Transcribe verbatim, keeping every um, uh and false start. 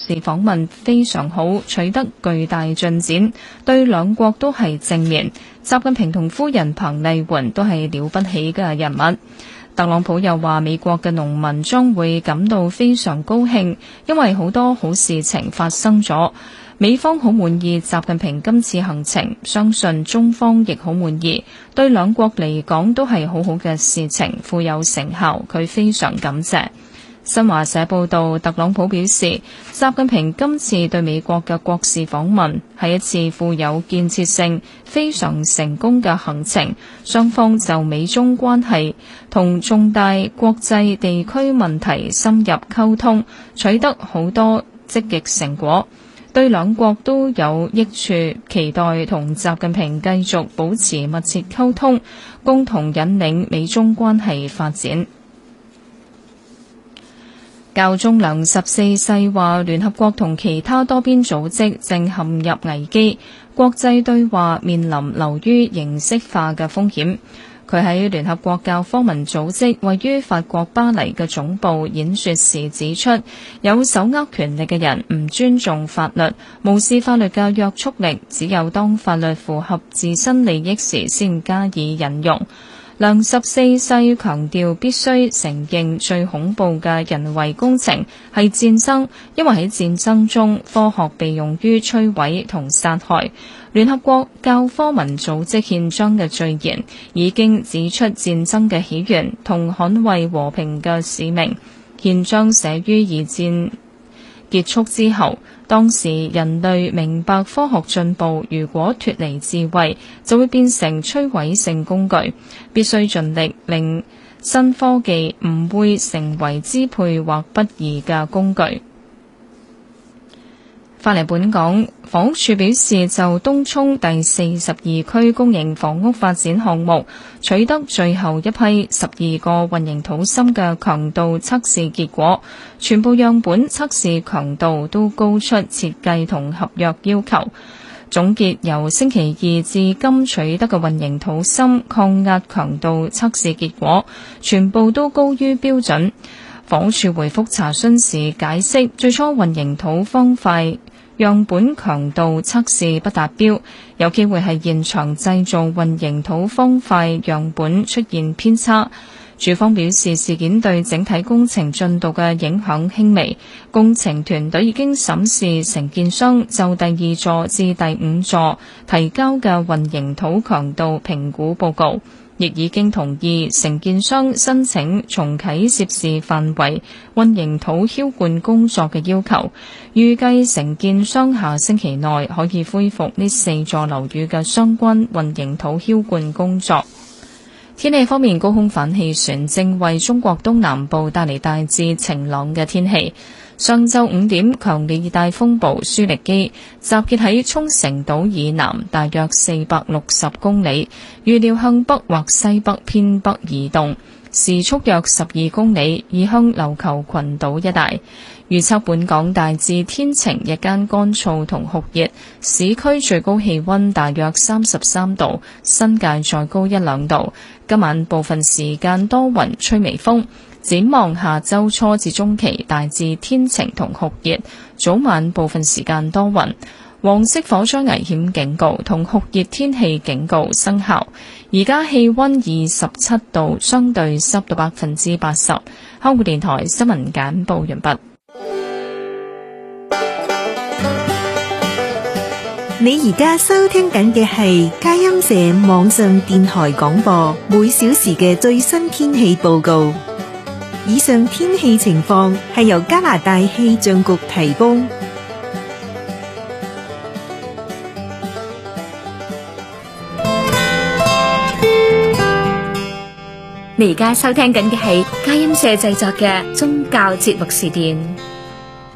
次訪問非常好，取得巨大進展，對兩國都係正面。習近平同夫人彭麗媛都係了不起嘅人物。特朗普又話美國嘅農民將會感到非常高興，因為好多好事情發生咗。美方好滿意習近平今次行程，相信中方亦好滿意，對兩國嚟講都係好好嘅事情，富有成效，佢非常感謝。新華社報道，特朗普表示，習近平今次對美國嘅國事訪問係一次富有建設性、非常成功嘅行程，雙方就美中關係同重大國際地區問題深入溝通，取得好多積極成果，對兩國都有益處，期待同習近平繼續保持密切溝通，共同引領美中關係發展。教宗良十四世話，聯合國同其他多邊組織正陷入危機，國際對話面臨流於形式化嘅風險。佢喺聯合國教科文組織位於法國巴黎嘅總部演說時指出，有手握權力嘅人唔尊重法律，無視法律嘅約束力，只有當法律符合自身利益時先加以引用。良十四世強調必須承認最恐怖嘅人為工程係戰爭，因為喺戰爭中科學被用於摧毀同殺害。聯合國教科文組織憲章嘅序言已經指出戰爭嘅起源同捍衛和平嘅使命。憲章寫於二戰結束之後，當時人類明白科學進步如果脫離智慧，就會變成摧毀性工具，必須盡力令新科技唔會成為支配或不義嘅工具。返嚟本港，房屋署表示就東涌第四十二區公營房屋發展項目取得最後一批十二個混凝土芯嘅強度測試結果，全部樣本測試強度都高出設計同合約要求。總結由星期二至今取得嘅混凝土芯抗壓強度測試結果，全部都高於標準。房屋署回覆查詢時解釋，最初混凝土方塊樣本強度測試不達標，有機會係現場製造混凝土方塊樣本出現偏差。署方表示事件對整體工程進度嘅影響輕微，工程團隊已經審視承建商就第二座至第五座提交嘅混凝土強度評估報告，亦已經同意承建商申請重啟涉事範圍混凝土澆灌工作嘅要求，預計承建商下星期內可以恢復呢四座樓宇嘅相關混凝土澆灌工作。天氣方面，高空反氣旋正為中國東南部帶嚟大致晴朗嘅天氣。上晝五點，強烈熱帶風暴舒力基集結喺沖繩島以南大約四百六十公里，預料向北或西北偏北移動，時速約十二公里，移向琉球群島一帶。預測本港大致天晴，日間乾燥同酷熱，市區最高氣溫大約三十三度，新界再高一兩度。今晚部分時間多雲，吹微風。展望下周初至中期大致天晴同酷熱，早晚部分時間多雲。黃色火災危險警告同酷熱天氣警告生效。而家氣溫二十七度，相對濕度百分之八十。香港電台新聞簡報完畢。 你而家收聽緊嘅係佳音社網上電台廣播，每小時嘅最新天氣報告。以上天氣情況係由加拿大氣象局提供。 你而家收聽緊嘅係佳音社製作嘅宗教節目時段。